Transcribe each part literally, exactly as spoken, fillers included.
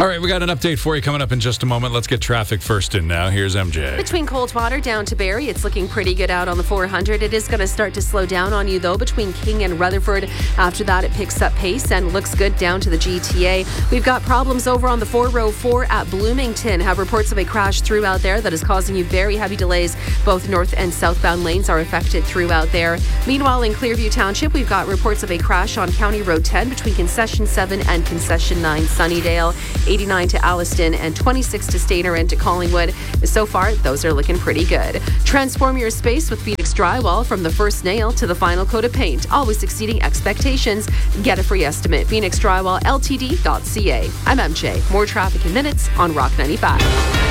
All right, we got an update for you coming up in just a moment. Let's get traffic first in now. Here's M J. Between Coldwater down to Barrie, it's looking pretty good out on the four hundred. It is going to start to slow down on you, though, between King and Rutherford. After that, it picks up pace and looks good down to the G T A. We've got problems over on the four oh four at Bloomington. Have reports of a crash throughout there that is causing you very heavy delays. Both north and southbound lanes are affected throughout there. Meanwhile, in Clearview Township, we've got reports of a crash on County Road ten between Concession seven and Concession nine Sunnydale. eighty-nine to Alliston and twenty-six to Stainer and to Collingwood. So far, those are looking pretty good. Transform your space with Phoenix Drywall from the first nail to the final coat of paint, always exceeding expectations. Get a free estimate. Phoenix Drywall L T D dot C A. I'm M J. More traffic in minutes on Rock ninety-five.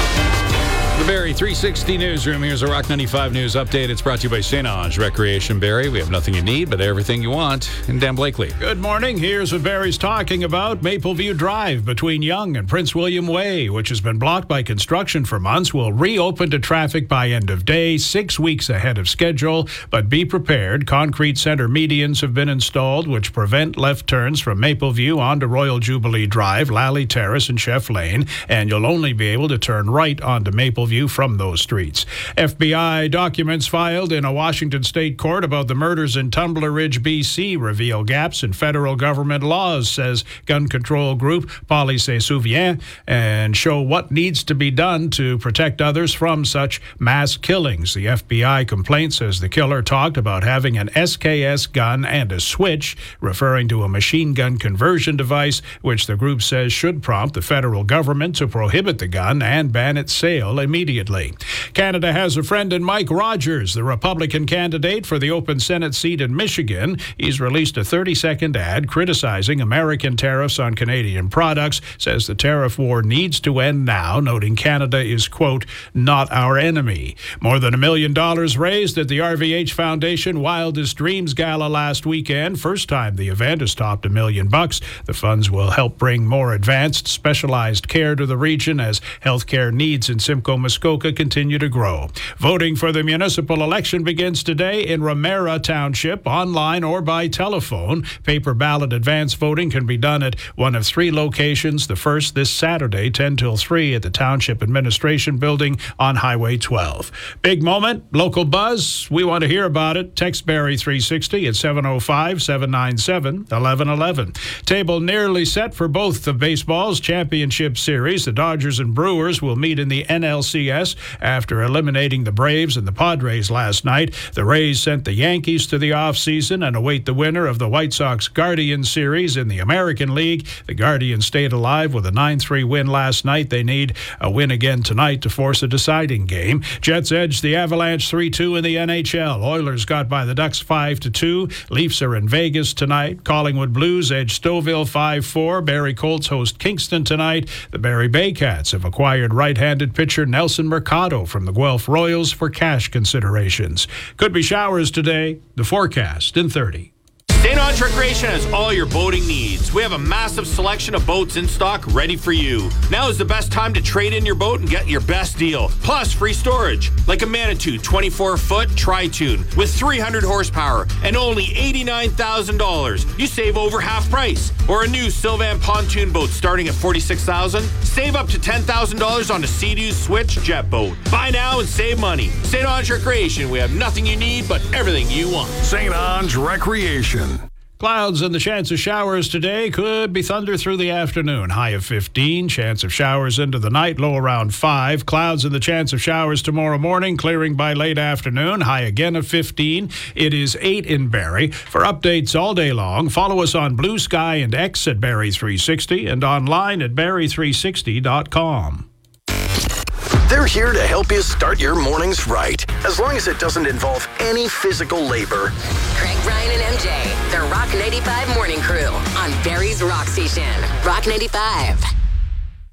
The Barrie three sixty Newsroom. Here's a Rock ninety-five News update. It's brought to you by Saint Onge Recreation Barrie. We have nothing you need, but everything you want. And Dan Blakely. Good morning. Here's what Barrie's talking about. Mapleview Drive between Yonge and Prince William Way, which has been blocked by construction for months, will reopen to traffic by end of day, six weeks ahead of schedule. But be prepared. Concrete center medians have been installed, which prevent left turns from Mapleview onto Royal Jubilee Drive, Lally Terrace, and Chef Lane. And you'll only be able to turn right onto Mapleview from those streets. F B I documents filed in a Washington state court about the murders in Tumbler Ridge, B C reveal gaps in federal government laws, says gun control group Police Souvien, and show what needs to be done to protect others from such mass killings. The F B I complaint says the killer talked about having an S K S gun and a switch, referring to a machine gun conversion device, which the group says should prompt the federal government to prohibit the gun and ban its sale immediately. Immediately. Canada has a friend in Mike Rogers, the Republican candidate for the open Senate seat in Michigan. He's released a thirty-second ad criticizing American tariffs on Canadian products, says the tariff war needs to end now, noting Canada is, quote, not our enemy. More than a million dollars raised at the R V H Foundation Wildest Dreams Gala last weekend. First time the event has topped a million bucks. The funds will help bring more advanced, specialized care to the region as healthcare needs in Simcoe, Muskoka continue to grow. Voting for the municipal election begins today in Ramera Township, online or by telephone. Paper ballot advance voting can be done at one of three locations. The first this Saturday, ten till three, at the Township Administration Building on Highway twelve. Big moment, local buzz. We want to hear about it. Text Barrie three sixty at seven oh five, seven nine seven, one one one one. Table nearly set for both the baseball's championship series. The Dodgers and Brewers will meet in the N L C S after eliminating the Braves and the Padres last night. The Rays sent the Yankees to the offseason and await the winner of the White Sox Guardians series in the American League. The Guardians stayed alive with a nine three win last night. They need a win again tonight to force a deciding game. Jets edged the Avalanche three two in the N H L. Oilers got by the Ducks five to two. Leafs are in Vegas tonight. Collingwood Blues edged Stouffville five four. Barrie Colts host Kingston tonight. The Barrie Baycats have acquired right-handed pitcher Nelson Mercado from the Guelph Royals for cash considerations. Could be showers today. The forecast in thirty. Saint Onge Recreation has all your boating needs. We have a massive selection of boats in stock ready for you. Now is the best time to trade in your boat and get your best deal. Plus, free storage, like a Manitou twenty-four foot Tri-Tune with three hundred horsepower and only eighty-nine thousand dollars. You save over half price. Or a new Sylvan pontoon boat starting at forty-six thousand dollars. Save up to ten thousand dollars on a Sea-Doo Switch jet boat. Buy now and save money. Saint Onge Recreation. We have nothing you need, but everything you want. Saint Onge Recreation. Clouds and the chance of showers today. Could be thunder through the afternoon. High of fifteen. Chance of showers into the night. Low around five. Clouds and the chance of showers tomorrow morning. Clearing by late afternoon. High again of fifteen. It is eight in Barrie. For updates all day long, follow us on Blue Sky and X at Barrie three sixty and online at barrie three sixty dot com. They're here to help you start your mornings right, as long as it doesn't involve any physical labor. Craig, Ryan, and M J, the Rock ninety-five Morning Crew on Barrie's Rock Station. Rock ninety-five.